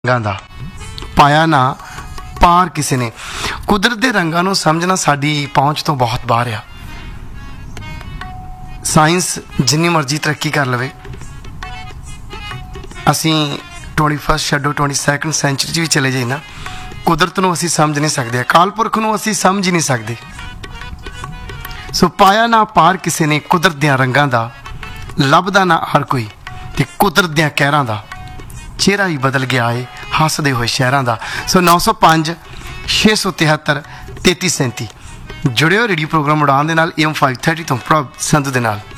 ਰੰਗਾਂ ਦਾ ਪਾਇਆ ਨਾ ਪਾਰ ਕਿਸੇ ਨੇ। ਕੁਦਰਤ ਦੇ ਰੰਗਾਂ ਨੂੰ ਸਮਝਣਾ ਸਾਡੀ ਪਹੁੰਚ ਤੋਂ ਬਹੁਤ ਬਾਹਰ ਆ। ਸਾਇੰਸ ਜਿੰਨੀ ਮਰਜ਼ੀ ਤਰੱਕੀ ਕਰ ਲਵੇ, ਅਸੀਂ 21st ਛੱਡੋ 22nd ਸੈਂਚੁਰੀ 'ਚ ਵੀ ਚਲੇ ਜਾਈਏ ਨਾ, ਕੁਦਰਤ ਨੂੰ ਅਸੀਂ ਸਮਝ ਨਹੀਂ ਸਕਦੇ, ਅਕਾਲ ਪੁਰਖ ਨੂੰ ਅਸੀਂ ਸਮਝ ਹੀ ਨਹੀਂ ਸਕਦੇ। ਸੋ ਪਾਇਆ ਨਾ ਪਾਰ ਕਿਸੇ ਨੇ ਕੁਦਰਤ ਦਿਆਂ ਰੰਗਾਂ ਦਾ, ਲੱਭਦਾ ਨਾ ਹਰ ਕੋਈ ਤੇ ਕੁਦਰਤ ਦਿਆਂ ਕਹਿਰਾਂ ਦਾ, ਚਿਹਰਾ ਹੀ ਬਦਲ ਗਿਆ ਏ ਹੱਸਦੇ ਹੋਏ ਸ਼ਹਿਰਾਂ ਦਾ। ਸੋ 905 673 3337 ਜੁੜਿਓ ਰੇਡੀਓ ਪ੍ਰੋਗਰਾਮ ਉਡਾਨ ਦੇ ਨਾਲ AM 530 ਤੋਂ ਪ੍ਰਭ ਸੰਧੂ ਦੇ ਨਾਲ।